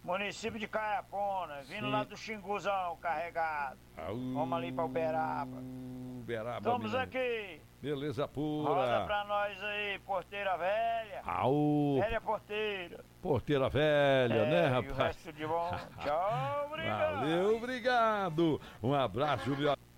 Município de Caiapona, vindo Sim. lá do Xinguzão, carregado. Vamos ali pra Uberaba. Uberaba, Estamos menino. aqui. Beleza pura. Roda pra nós aí, porteira velha. Velha porteira. Porteira velha, né, E o rapaz? resto de bom. Tchau, obrigado. Valeu, obrigado. Um abraço, meu